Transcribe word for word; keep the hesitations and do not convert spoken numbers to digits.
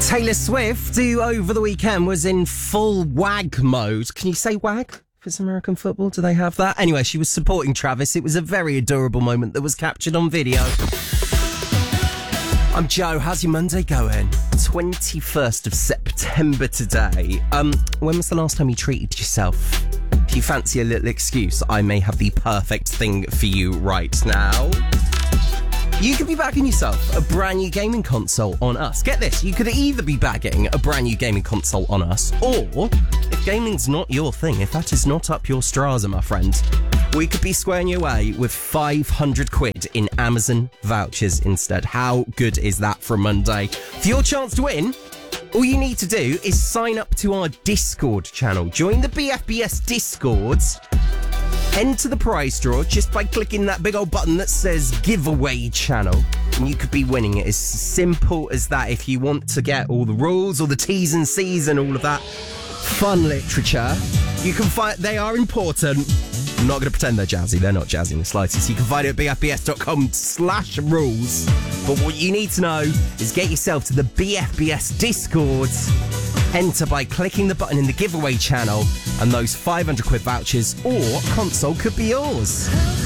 Taylor Swift, who over the weekend was in full wag mode. Can you say wag for some American football? Do they have that? Anyway, she was supporting Travis. It was a very adorable moment that was captured on video. I'm Joe. How's your Monday going? twenty-first of September today. Um, when was the last time you treated yourself? If you fancy a little excuse, I may have the perfect thing for you right now. You could be bagging yourself a brand new gaming console on us. Get this, you could either be bagging a brand new gaming console on us, or, if gaming's not your thing, if that is not up your strata, my friend, we could be squaring you away with five hundred quid in Amazon vouchers instead. How good is that for a Monday? For your chance to win, all you need to do is sign up to our Discord channel. Join the B F B S Discords. Enter the prize draw just by clicking that big old button that says giveaway channel, and you could be winning it. As simple as that. If you want to get all the rules, all the T's and C's and all of that fun literature, you can find, they are important. I'm not going to pretend they're jazzy. They're not jazzy in the slightest. You can find it at bfbs.com slash rules. But what you need to know is get yourself to the B F B S Discord. Enter by clicking the button in the giveaway channel, and those five hundred quid vouchers or console could be yours.